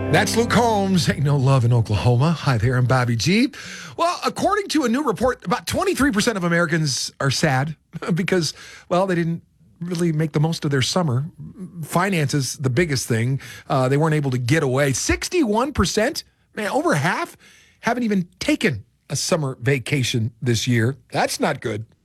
That's Luke Holmes. Ain't no love in Oklahoma. Hi there, I'm Bobby G. Well, according to a new report, about 23% of Americans are sad because, well, they didn't really make the most of their summer. Finances, the biggest thing. They weren't able to get away. 61%, man, over half, haven't even taken a summer vacation this year. That's not good.